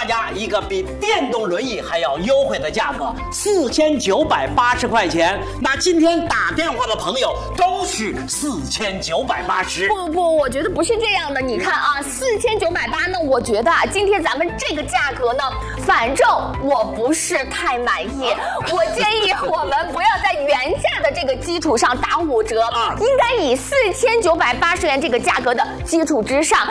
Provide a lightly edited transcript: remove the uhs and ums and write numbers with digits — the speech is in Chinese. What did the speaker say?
大家一个比电动轮椅还要优惠的价格，4980块钱。那今天打电话的朋友都是4980。 不，我觉得不是这样的。你看啊，4980呢，我觉得啊，今天咱们这个价格呢，反正我不是太满意。我建议我们不要在原价的这个基础上打5折，应该以4980元这个价格的基础之上，